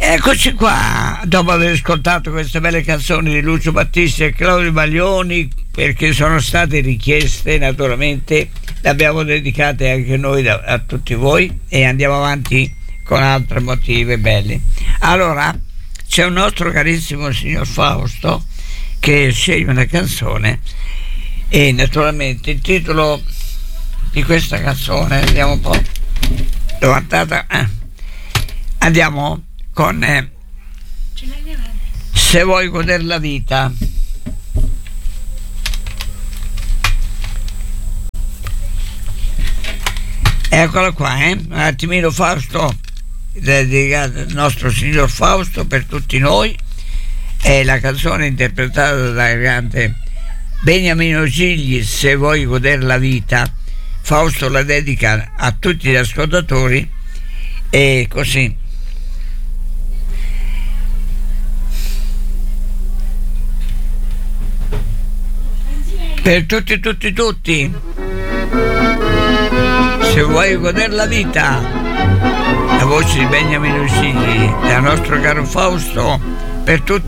Eccoci qua, dopo aver ascoltato queste belle canzoni di Lucio Battisti e Claudio Baglioni, perché sono state richieste, naturalmente le abbiamo dedicate anche noi a tutti voi, e andiamo avanti con altre motive belle. Allora, c'è un nostro carissimo signor Fausto che sceglie una canzone, e naturalmente il titolo di questa canzone, vediamo un po', andiamo con Se vuoi godere la vita. Eccola qua, un attimino, Fausto, dedicato al nostro signor Fausto per tutti noi. È la canzone interpretata dal grande Beniamino Gigli, Se vuoi godere la vita. Fausto la dedica a tutti gli ascoltatori, e così. Per tutti, se vuoi godere la vita, la voce di Beniamino Gigli, dal nostro caro Fausto, per tutti